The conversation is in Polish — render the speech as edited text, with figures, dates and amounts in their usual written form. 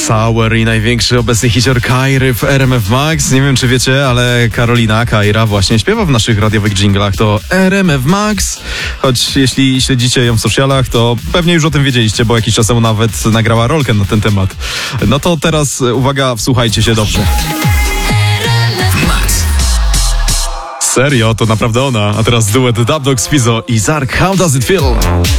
Sour i największy obecny hicior Kairy w RMF Max. Nie wiem, czy wiecie, ale Karolina Kaira właśnie śpiewa w naszych radiowych dżinglach. To RMF Max. Choć jeśli śledzicie ją w socialach, to pewnie już o tym wiedzieliście, bo jakiś czas temu nawet nagrała rolkę na ten temat. No to teraz uwaga, wsłuchajcie się dobrze. Serio, to naprawdę ona. A teraz duet Dub Dog z Fizo i Zark. How does it feel?